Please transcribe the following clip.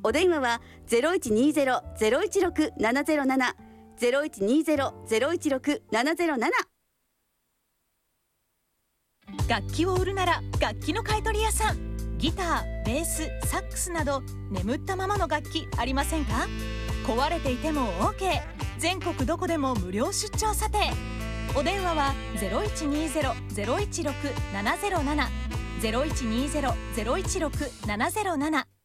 お電話は 0120-016-707 0120-016-707。 楽器を売るなら楽器の買い取り屋さん。ギター、ベース、サックスなど眠ったままの楽器ありませんか？壊れていても OK。 全国どこでも無料出張査定。お電話は 0120-016-707 0120-016-707